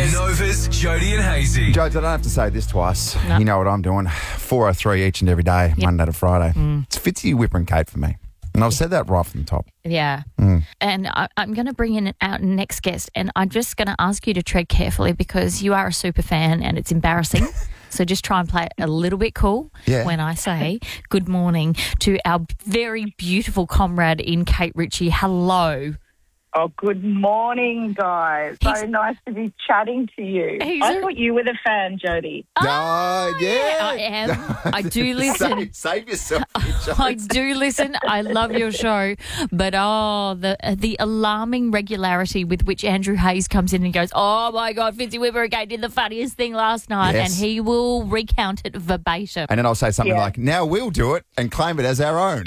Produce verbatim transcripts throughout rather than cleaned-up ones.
Yes. Nova's Jody and Hazy. Jodes, I don't have to say this twice. No. You know what I'm doing. four oh three each and every day, Monday to Friday. Mm. It's Fitzy, Whipper and Kate for me. And I've said that right from the top. Yeah. Mm. And I, I'm going to bring in our next guest, and I'm just going to ask you to tread carefully because you are a super fan and it's embarrassing. So just try and play it a little bit cool Yeah. when I say good morning to our very beautiful comrade in Kate Ritchie. Hello. Oh, good morning, guys. He's- So nice to be chatting to you. He's I a- thought you were the fan, Jody. Oh, yeah. I am. I do listen. Save, save yourself. I do listen. I love your show, but oh, the the alarming regularity with which Andrew Hayes comes in and goes, "Oh my God, Fitzy Whipper again did the funniest thing last night," Yes. and he will recount it verbatim. And then I'll say something Yeah. like, now we'll do it and claim it as our own.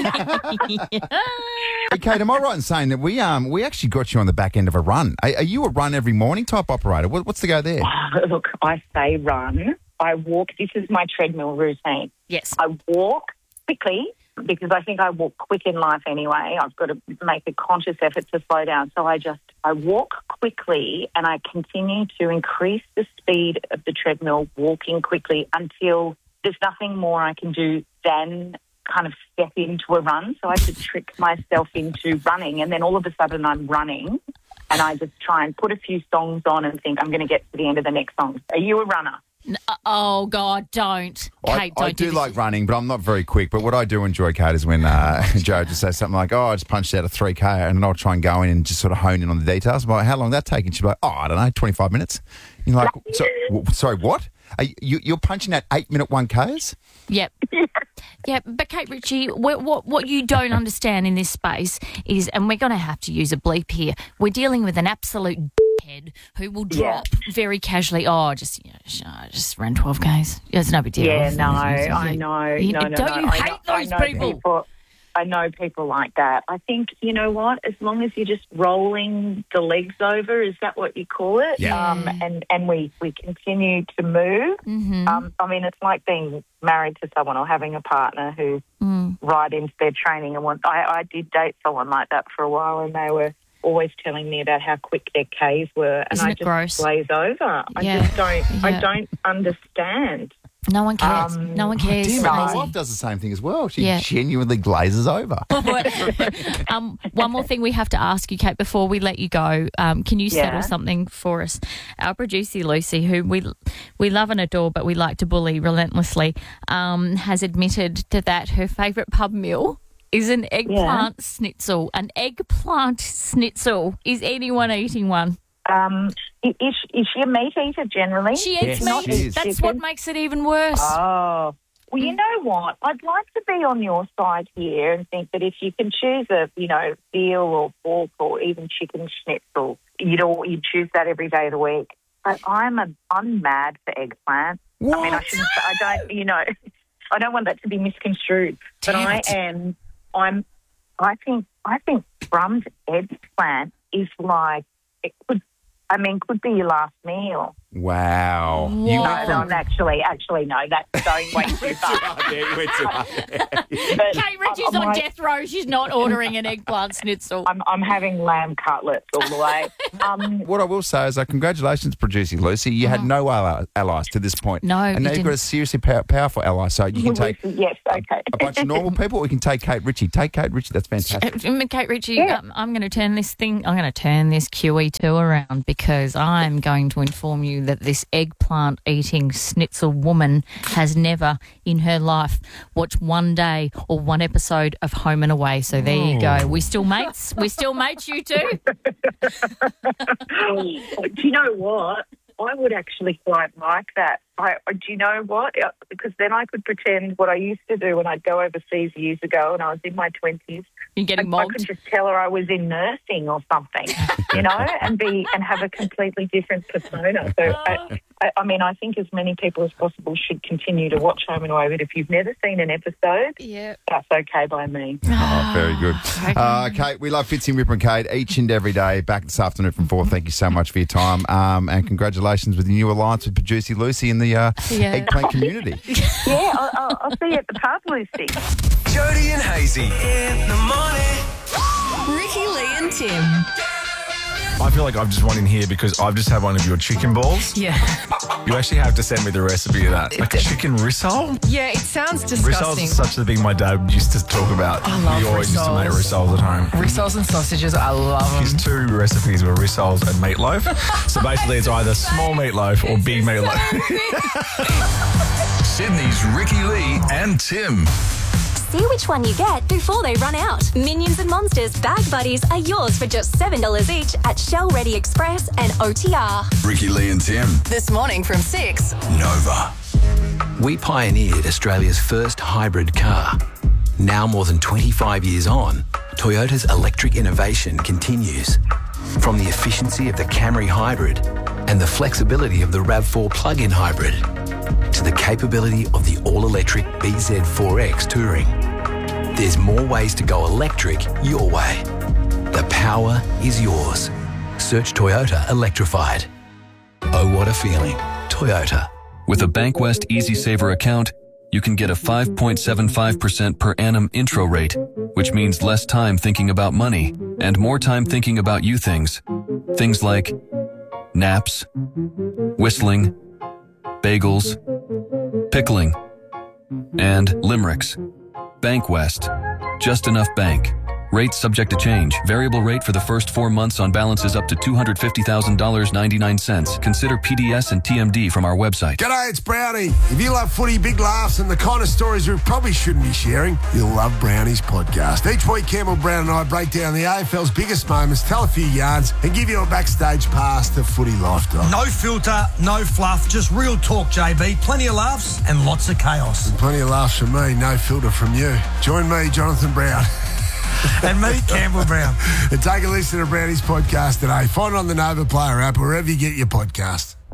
Hey, Kate, am I right in saying that we um we actually got you on the back end of a run? Are, are you a run every morning type operator? What, what's the go there? Look, I say run. I walk. This is my treadmill routine. Yes. I walk quickly because I think I walk quick in life anyway. I've got to make a conscious effort to slow down. So I just, I walk quickly and I continue to increase the speed of the treadmill walking quickly until there's nothing more I can do than kind of step into a run. So I have to trick myself into running, and then all of a sudden I'm running and I just try and put a few songs on and think I'm going to get to the end of the next song. Are you a runner? N- oh God, don't, I, Kate. Don't I do this. like running, but I'm not very quick. But what I do enjoy, Kate, is when uh, Joe just says something like, oh, I just punched out a three K, and then I'll try and go in and just sort of hone in on the details. I'm like, how long did that take? And she'll be like, oh, I don't know, twenty-five minutes. You're like, so, w- sorry, what? Are you, you're punching out eight-minute one Ks? Yep. Yeah, but Kate Ritchie, what, what what you don't understand in this space is, and we're going to have to use a bleep here, we're dealing with an absolute head who will drop very casually, oh, just you know, sh- I just ran twelve Ks. It's no big deal. Yeah, no, I know. You- no, no, don't no. you I hate know, I those know people? I know people like that. I think, you know what, as long as you're just rolling the legs over, is that what you call it? Yeah. Um, and, and we, we continue to move. Mm-hmm. Um, I mean, it's like being married to someone or having a partner who's Mm. right into their training. And want, I, I did date someone like that for a while, and they were always telling me about how quick their Ks were, and Isn't I it just gross? glaze over. I Yeah. just don't. Yeah. I don't understand. No one cares. Um, no one Oh, cares. damn it, my Lazy. wife does the same thing as well. She Yeah. genuinely glazes over. um, one more thing we have to ask you, Kate, before we let you go. Um, can you settle Yeah. something for us? Our producer, Lucy, who we we love and adore, but we like to bully relentlessly, um, has admitted to that her favourite pub meal is an eggplant schnitzel. An eggplant schnitzel. Is anyone eating one? Um, is, is she a meat eater generally? She eats Yes, meat. she is. That's Chicken? what makes it even worse. Oh. Well, you know what? I'd like to be on your side here and think that if you can choose a, you know, veal or pork or even chicken schnitzel, you'd all, you'd choose that every day of the week. But I'm a, I'm mad for eggplant. I mean, I What? shouldn't. I don't. You know, I don't want that to be misconstrued. But Damn I it. am. I'm. I think. I think Brum's eggplant is like it could. I mean, could be your last meal. Wow. What? You No, went no, from- actually, actually, no. That's going way too far. Yeah, you went too hard there. But Kate Ritchie's I'm- I'm on like- death row. She's not ordering an eggplant schnitzel. I'm, I'm having lamb cutlets all the way. Um, What I will say is, uh, congratulations, producer Lucy. You had no ally- allies to this point. No, and now you you've got a didn't. seriously pow- powerful ally. So you can take yes, okay. a bunch of normal people, or you can take Kate Ritchie. Take Kate Ritchie. That's fantastic. Uh, Kate Ritchie, Yeah. um, I'm going to turn this thing, I'm going to turn this Q E two around because I'm going to inform you that this eggplant eating schnitzel woman has never in her life watched one day or one episode of Home and Away. So there you go. We still mates? We still mates, you two? Do you know what? I would actually quite like that. I, do you know what? Uh, Because then I could pretend what I used to do when I'd go overseas years ago when I was in my twenties. You're I, getting I mobbed? could just tell her I was in nursing or something, you know, and be and have a completely different persona. So, I, I, I mean, I think as many people as possible should continue to watch Home and Away. But if you've never seen an episode, Yeah. that's okay by me. Oh, very good. Uh, Kate, we love Fitzy and Whipper and Kate each and every day. Back this afternoon from four. Thank you so much for your time. Um, and congratulations with your new alliance with producer Lucy in the uh, Yeah. eggplant community. Yeah, I'll, I'll, I'll see you at the pub, Lucy. Jody and Hazy in the morning. Ricky, Lee and Tim. I feel like I've just won in here because I've just had one of your chicken balls. Yeah. You actually have to send me the recipe of that. Like a chicken rissole? Yeah, it sounds Rissoles disgusting. is such a thing my dad used to talk about. I love We always used to make rissoles. rissoles at home. Rissoles and sausages, I love them. His two recipes were rissoles and meatloaf. So basically it's either small meatloaf or big meatloaf. Sydney's Ricky Lee and Tim. See which one you get before they run out. Minions and Monsters Bag Buddies are yours for just seven dollars each at Shell Ready Express and O T R. Ricky Lee and Tim. This morning from six. Nova. We pioneered Australia's first hybrid car. Now more than twenty-five years on, Toyota's electric innovation continues. From the efficiency of the Camry Hybrid and the flexibility of the RAV four plug-in hybrid to the capability of the all-electric B Z four X Touring. There's more ways to go electric your way. The power is yours. Search Toyota Electrified. Oh, what a feeling. Toyota. With a Bankwest Easy Saver account, you can get a five point seven five percent per annum intro rate, which means less time thinking about money and more time thinking about you things. Things like naps, whistling, bagels, pickling, and limericks. Bankwest. Just enough bank. Rates subject to change. Variable rate for the first four months on balances up to two hundred fifty thousand dollars and ninety-nine cents. Consider P D S and T M D from our website. G'day, it's Brownie. If you love footy, big laughs, and the kind of stories we probably shouldn't be sharing, you'll love Brownie's podcast. Each week, Campbell Brown and I break down the A F L's biggest moments, tell a few yarns, and give you a backstage pass to footy lifestyle. No filter, no fluff, just real talk, J B. Plenty of laughs and lots of chaos. And plenty of laughs from me, no filter from you. Join me, Jonathan Brown. And me, Campbell Brown. And take a listen to Brownie's podcast today. Find it on the Nova Player app, wherever you get your podcast.